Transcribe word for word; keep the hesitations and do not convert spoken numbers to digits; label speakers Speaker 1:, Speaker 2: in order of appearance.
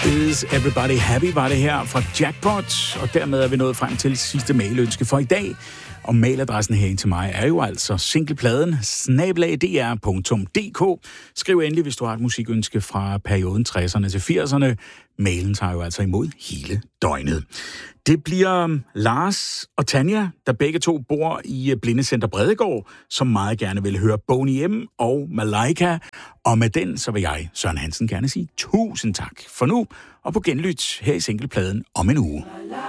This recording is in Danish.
Speaker 1: Is Everybody Happy var det her fra Jackpot, og dermed er vi nået frem til sidste mailønske for i dag. Og mailadressen herinde til mig er jo altså singlepladen snabel-a d r punktum d k. Skriv endelig, hvis du har et musikønske fra perioden tresserne til firserne. Mailen tager jo altså imod hele døgnet. Det bliver Lars og Tanja, der begge to bor i Blindecenter Bredegård, som meget gerne vil høre Boney M og Malaika. Og med den, så vil jeg, Søren Hansen, gerne sige tusind tak for nu, og på genlyt her i singlepladen om en uge.